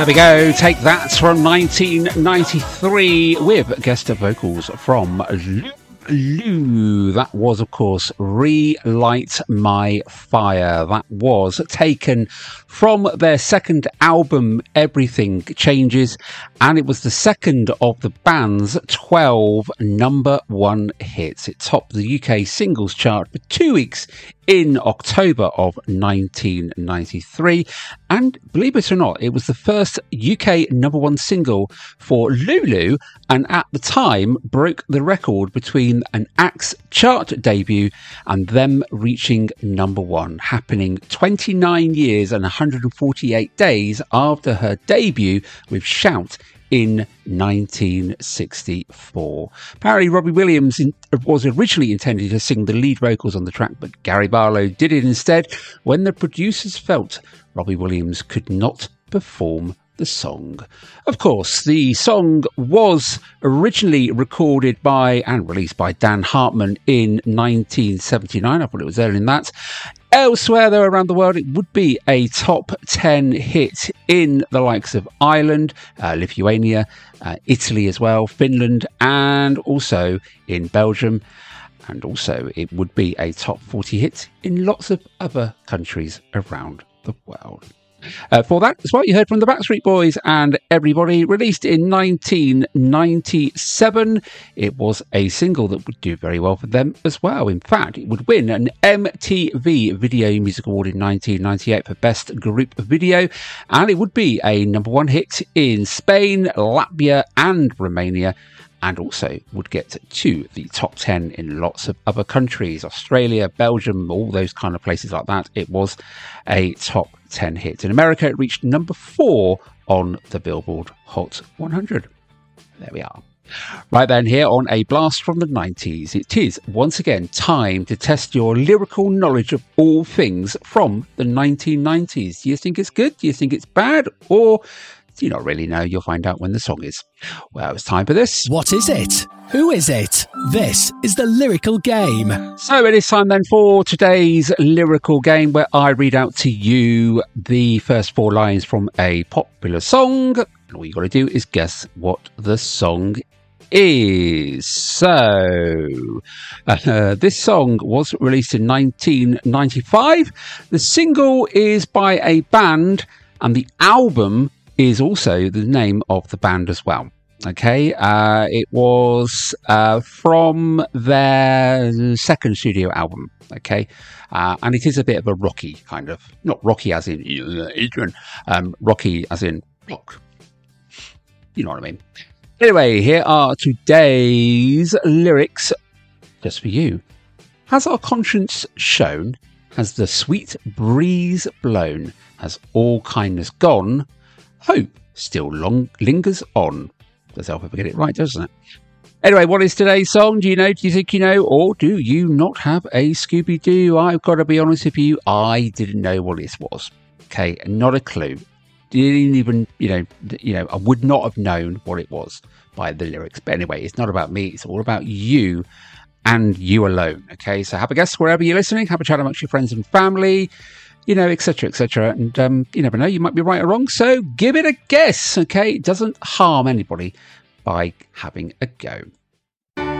There we go. Take that from 1993 with guest vocals from Lou. That was, of course, Relight My Fire. That was taken from their second album, Everything Changes, and it was the second of the band's 12 number one hits. It topped the UK singles chart for 2 weeks in October of 1993, and believe it or not, it was the first UK number one single for Lulu, and at the time broke the record between an Axe chart debut and them reaching number one, happening 29 years and 148 days after her debut with Shout in 1964. Apparently, Robbie Williams was originally intended to sing the lead vocals on the track, but Gary Barlow did it instead when the producers felt Robbie Williams could not perform the song. Of course, the song was originally recorded by and released by Dan Hartman in 1979. I thought it was earlier than that. Elsewhere, though, around the world, it would be a top 10 hit in the likes of Ireland, Lithuania, Italy as well, Finland, and also in Belgium. And also, it would be a top 40 hit in lots of other countries around the world. For that as well, you heard from the Backstreet Boys and Everybody, released in 1997. It was a single that would do very well for them as well. In fact, it would win an MTV Video Music Award in 1998 for Best Group Video, and it would be a number one hit in Spain, Latvia and Romania, and also would get to the top 10 in lots of other countries, Australia, Belgium, all those kind of places like that. It was a top 10 hit. In America, it reached number 4 on the Billboard Hot 100. There we are. Right then, here on A Blast from the 90s, it is once again time to test your lyrical knowledge of all things from the 1990s. Do you think it's good? Do you think it's bad? Or do you not really know? You'll find out when the song is. Well, it's time for this. What is it? Who is it? This is the Lyrical Game. So it is time then for today's Lyrical Game, where I read out to you the first 4 lines from a popular song, and all you got to do is guess what the song is. So this song was released in 1995. The single is by a band, and the album is also the name of the band as well. Okay, it was from their second studio album. Okay, and it is a bit of a rocky kind of, not rocky as in Adrian, rocky as in rock. You know what I mean. Anyway, here are today's lyrics just for you. Has our conscience shown? Has the sweet breeze blown? Has all kindness gone? Hope still lingers on. Does help if I get it right, doesn't it? Anyway, what is today's song? Do you know? Do you think you know? Or do you not have a Scooby-Doo? I've got to be honest with you, I didn't know what this was. Okay, not a clue. Didn't even, you know, I would not have known what it was by the lyrics. But anyway, it's not about me. It's all about you and you alone. Okay, so have a guess wherever you're listening. Have a chat amongst your friends and family, you know, etc., etc. And you never know, you might be right or wrong. So give it a guess. Okay, it doesn't harm anybody by having a go.